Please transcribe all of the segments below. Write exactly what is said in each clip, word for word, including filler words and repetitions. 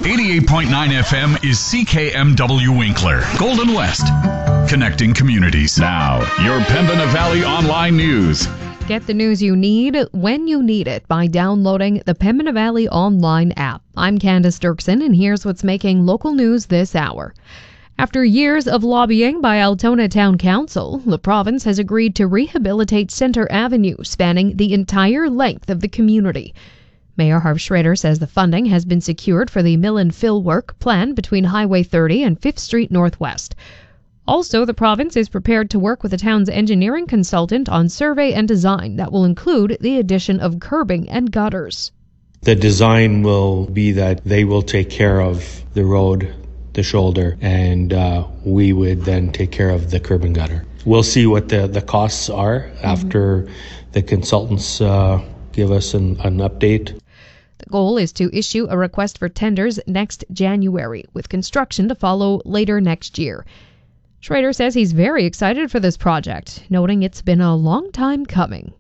eighty-eight point nine F M is C K M W Winkler, Golden West, connecting communities. Now, your Pembina Valley Online News. Get the news you need when you need it by downloading the Pembina Valley Online app. I'm Candace Dirksen, and here's what's making local news this hour. After years of lobbying by Altona Town Council, the province has agreed to rehabilitate Centre Avenue, spanning the entire length of the community. Mayor Harv Schrader says the funding has been secured for the mill and fill work planned between Highway thirty and fifth Street Northwest. Also, the province is prepared to work with the town's engineering consultant on survey and design that will include the addition of curbing and gutters. The design will be that they will take care of the road, the shoulder, and uh, we would then take care of the curb and gutter. We'll see what the, the costs are mm-hmm. after the consultants uh, give us an, an update. The goal is to issue a request for tenders next January, with construction to follow later next year. Schrader says he's very excited for this project, noting it's been a long time coming.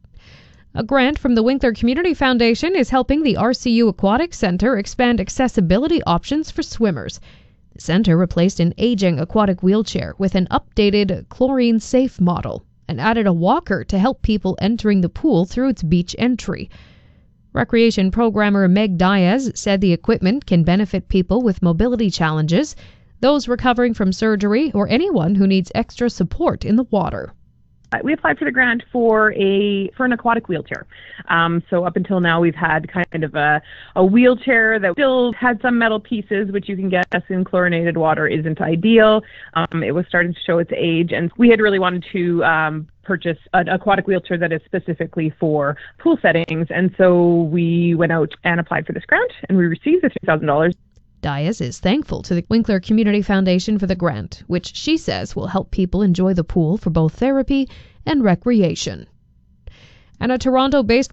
A grant from the Winkler Community Foundation is helping the R C U Aquatic Centre expand accessibility options for swimmers. The centre replaced an aging aquatic wheelchair with an updated chlorine-safe model and added a walker to help people entering the pool through its beach entry. Recreation programmer Meg Diaz said the equipment can benefit people with mobility challenges, those recovering from surgery, or anyone who needs extra support in the water. We applied for the grant for a for an aquatic wheelchair. Um, so up until now, we've had kind of a, a wheelchair that still had some metal pieces, which you can guess in chlorinated water isn't ideal. Um, it was starting to show its age, and we had really wanted to um, purchase an aquatic wheelchair that is specifically for pool settings. And so we went out and applied for this grant, and we received the three thousand dollars. Diaz is thankful to the Winkler Community Foundation for the grant, which she says will help people enjoy the pool for both therapy and recreation. And a Toronto-based